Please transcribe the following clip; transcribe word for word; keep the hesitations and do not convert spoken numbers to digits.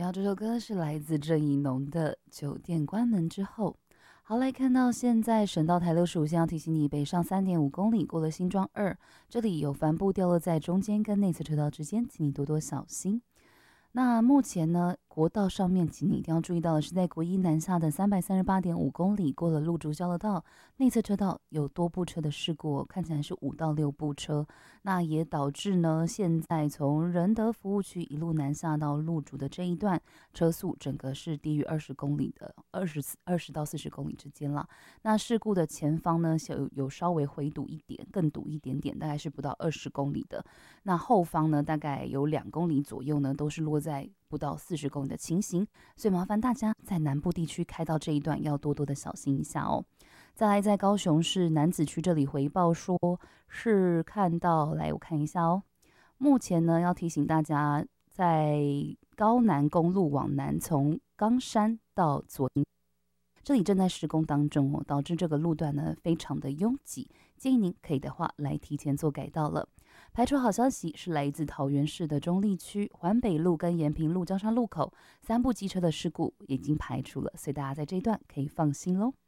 听到这首歌是来自郑宜农的《酒店关门之后》。好，来看到现在省道台六十五线要提醒你，北上三点五公里过了新庄二，这里有帆布掉落在中间跟内侧车道之间，请你多多小心。那目前呢，国道上面，请你一定要注意到的是，在国一南下的三百三十八点五公里过了路竹交流道，内侧车道有多部车的事故，看起来是五到六部车，那也导致呢，现在从仁德服务区一路南下到路竹的这一段，车速整个是低于二十公里的，二十二十到四十公里之间了。那事故的前方呢，有有稍微回堵一点，更堵一点点，大概是不到二十公里的。那后方呢，大概有两公里左右呢，都是落在不到四十公里的情形，所以麻烦大家在南部地区开到这一段要多多的小心一下哦。再来，在高雄市楠梓区这里回报说，是看到，来我看一下哦。目前呢，要提醒大家，在高南公路往南，从冈山到左营，这里正在施工当中哦，导致这个路段呢非常的拥挤，建议您可以的话来提前做改道了。排除好消息是来自桃园市的中坜区环北路跟延平路交叉路口三部机车的事故已经排除了，所以大家在这一段可以放心喽。